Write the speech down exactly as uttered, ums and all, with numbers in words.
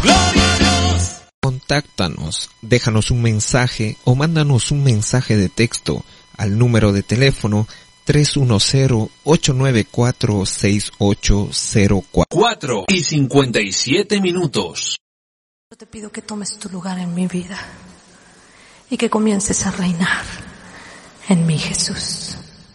Gloria a Dios. Contáctanos, déjanos un mensaje o mándanos un mensaje de texto al número de teléfono tres uno cero, ocho nueve cuatro, seis ocho cero cuatro. Cuatro y cincuenta y siete minutos. Yo te pido que tomes tu lugar en mi vida y que comiences a reinar en mí, Jesús.